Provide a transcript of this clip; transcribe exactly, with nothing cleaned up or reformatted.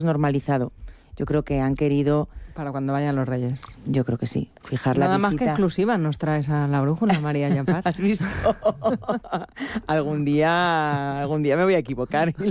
normalizado. Yo creo que han querido... Para cuando vayan los Reyes. Yo creo que sí. Fijar Nada la visita... más que exclusiva nos traes a la brújula, María Llepar. ¿Has visto? algún día, algún día me voy a equivocar.